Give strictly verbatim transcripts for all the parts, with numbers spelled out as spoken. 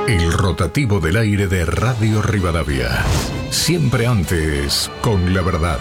El rotativo del aire de Radio Rivadavia. Siempre antes, con la verdad.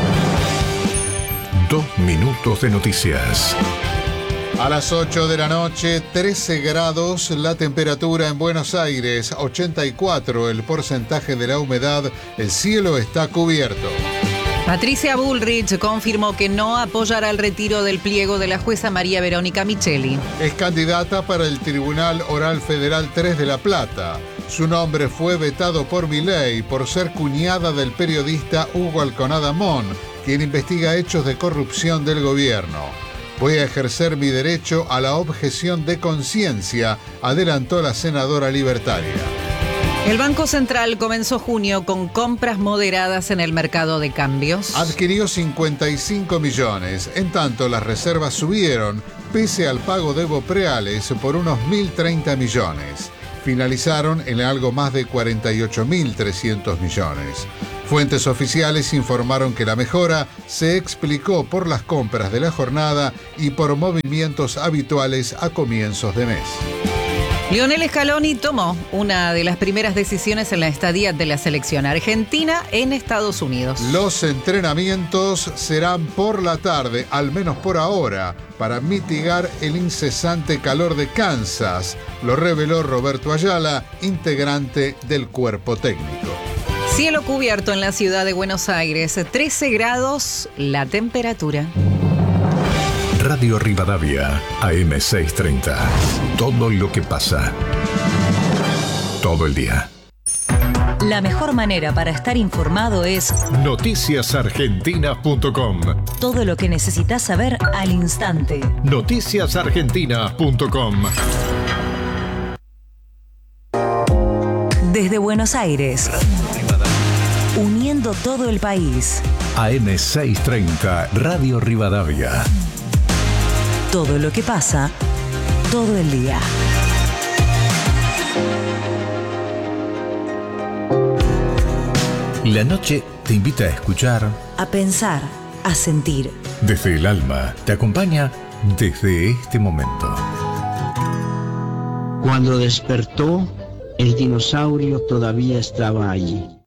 Dos minutos de noticias. A las ocho de la noche, trece grados la temperatura en Buenos Aires, ochenta y cuatro el porcentaje de la humedad, el cielo está cubierto. Patricia Bullrich confirmó que no apoyará el retiro del pliego de la jueza María Verónica Micheli. Es candidata para el Tribunal Oral Federal tres de La Plata. Su nombre fue vetado por Milei por ser cuñada del periodista Hugo Alconada Mon, quien investiga hechos de corrupción del gobierno. Voy a ejercer mi derecho a la objeción de conciencia, adelantó la senadora libertaria. El Banco Central comenzó junio con compras moderadas en el mercado de cambios. Adquirió cincuenta y cinco millones. En tanto, las reservas subieron, pese al pago de bopreales por unos mil treinta millones. Finalizaron en algo más de cuarenta y ocho mil trescientos millones. Fuentes oficiales informaron que la mejora se explicó por las compras de la jornada y por movimientos habituales a comienzos de mes. Lionel Scaloni tomó una de las primeras decisiones en la estadía de la selección argentina en Estados Unidos. Los entrenamientos serán por la tarde, al menos por ahora, para mitigar el incesante calor de Kansas, lo reveló Roberto Ayala, integrante del cuerpo técnico. Cielo cubierto en la ciudad de Buenos Aires, trece grados la temperatura. Radio Rivadavia, A M seiscientos treinta. Todo lo que pasa. Todo el día. La mejor manera para estar informado es noticias argentinas punto com. Todo lo que necesitas saber al instante. noticias argentinas punto com. Desde Buenos Aires, uniendo todo el país. A M seiscientos treinta, Radio Rivadavia. Todo lo que pasa, todo el día. La noche te invita a escuchar, A pensar, a sentir. desde el alma, te acompaña desde este momento. Cuando despertó, el dinosaurio todavía estaba allí.